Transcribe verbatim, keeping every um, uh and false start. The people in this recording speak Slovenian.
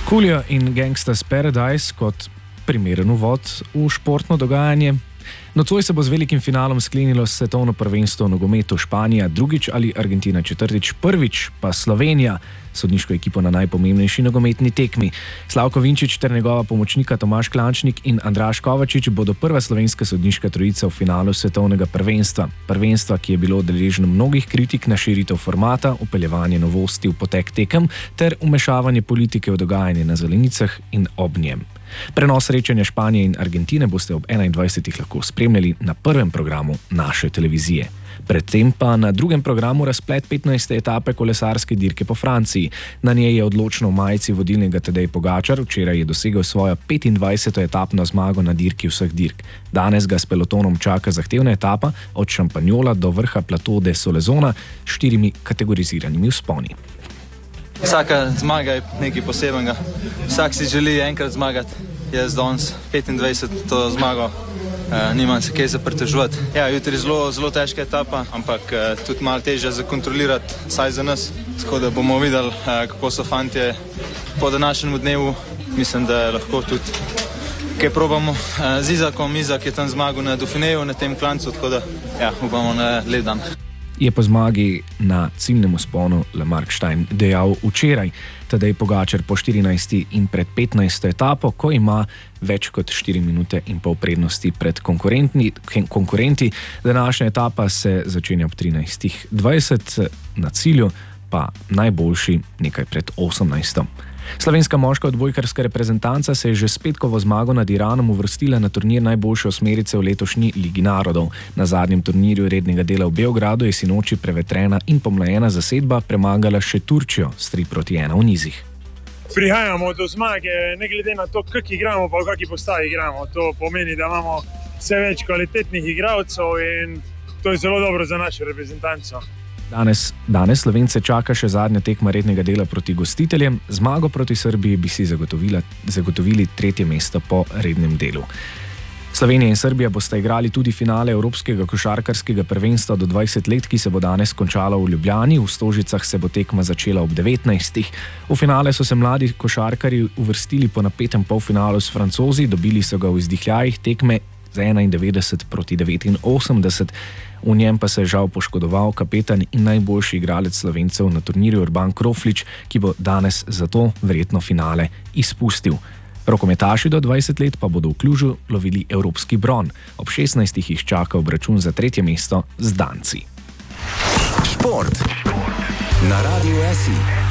Coolio in Gangsta's Paradise kot primeren uvod v športno dogajanje. Nocoj se bo z velikim finalom sklenilo svetovno prvenstvo v nogometu. Španija drugič ali Argentina četrtič, prvič pa Slovenija sodniško ekipo na najpomembnejši nogometni tekmi. Slavko Vinčić ter njegova pomočnika Tomaž Klančnik in Andraž Kovačič bodo prva slovenska sodniška trojica v finalu svetovnega prvenstva. Prvenstva, ki je bilo deležno mnogih kritik na širitev formata, upeljevanje novosti v potek tekem ter umešavanje politike v dogajanje na zelenicah in ob njem. Prenos srečanja Španije in Argentine boste ob enaindvajsetih lahko spremljali na prvem programu naše televizije. Predtem pa na drugem programu razplet petnajste etape kolesarske dirke po Franciji. Na njej je odločno v majici vodilnega Tadej Pogačar, včeraj je dosegel svojo petindvajseto etapno zmago na dirki vseh dirk. Danes ga s pelotonom čaka zahtevna etapa od Šampanjola do vrha Plateau de Solezona s štirimi kategoriziranimi vzponi. Vsaka zmaga je nekaj posebenega. Vsak si želi enkrat zmagati. Jaz danes petindvajseto zmago eh, nimam se kaj za pretežovati. Ja, jutri je zelo, zelo težka etapa, ampak eh, tudi malo težje za kontrolirati, saj za nas. Tako da bomo videli, eh, kako so fantje po današnjem dnevu. Mislim, da lahko tudi kaj probamo eh, z Izakom. Izak je tam zmagal na Dauphineju, na tem klancu, tako da ja, upamo na lep dan. Je po zmagi na ciljnem vzponu Lamark Stein dejal včeraj. Tadej Pogačar po štirinajsti in pred petnajsto etapo, ko ima več kot štiri minute in pol prednosti pred konkurenti. Današnja etapa se začenja ob trinajstih dvajset, na cilju pa najboljši nekaj pred osemnajsto. Slovenska moška odbojkarska reprezentanca se je že s petkovo zmago nad Iranom uvrstila na turnir najboljše osmerice v letošnji Ligi narodov. Na zadnjem turnirju rednega dela v Beogradu je sinoči prevetrena in pomlajena zasedba premagala še Turčijo s tri proti ena v nizih. Prihajamo do zmage, ne glede na to, kak igramo, pa v kaki postavi igramo. To pomeni, da imamo vse več kvalitetnih igralcev in to je zelo dobro za našo reprezentanco. Danes, danes Slovence čaka še zadnja tekma rednega dela proti gostiteljem. Zmago proti Srbiji bi si zagotovili tretje mesto po rednem delu. Slovenija in Srbija bosta igrali tudi finale Evropskega košarkarskega prvenstva do dvajset let, ki se bo danes končalo v Ljubljani. V Stožicah se bo tekma začela ob devetnajstih. V finale so se mladi košarkarji uvrstili po napetem polfinalu s Francozi, dobili so ga v izdihljajih tekme z enaindevetdeset proti devetinosemdeset. V njem pa se je žal poškodoval kapetan in najboljši igralec Slovencev na turnirju Urban Kroflič, ki bo danes zato verjetno finale izpustil. Rokometaši do dvajset let pa bodo v Klužu lovili evropski bron. Ob šestnajstih jih čaka obračun za tretje mesto z Danci. Šport na Radiu S I.